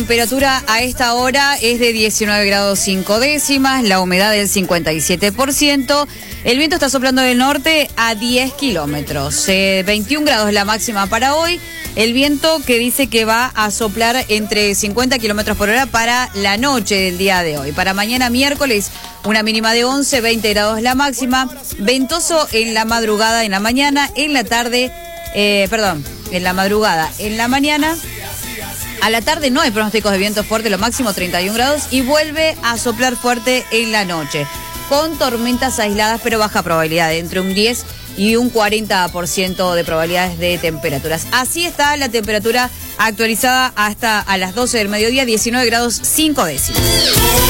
Temperatura a esta hora es de 19 grados 5 décimas, la humedad del 57%, el viento está soplando del norte a 10 kilómetros, 21 grados la máxima para hoy, el viento que dice que va a soplar entre 50 kilómetros por hora para la noche del día de hoy. Para mañana miércoles, una mínima de 11, 20 grados la máxima, ventoso en la madrugada, en la mañana, en la tarde, en la madrugada, en la mañana. A la tarde no hay pronósticos de viento fuerte, lo máximo 31 grados y vuelve a soplar fuerte en la noche, con tormentas aisladas pero baja probabilidad, entre un 10 y un 40% de probabilidades de temperaturas. Así está la temperatura actualizada hasta a las 12 del mediodía, 19 grados 5 décimas.